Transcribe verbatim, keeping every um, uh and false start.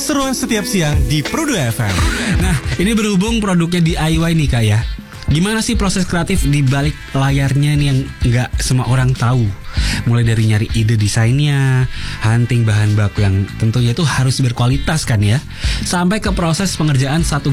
keseruan setiap siang di Pro dua F M. Nah, ini berhubung produknya D I Y nih Kak ya. Gimana sih proses kreatif di balik layarnya nih yang nggak semua orang tahu? Mulai dari nyari ide desainnya, hunting bahan baku yang tentunya itu harus berkualitas kan ya, sampai ke proses pengerjaan satu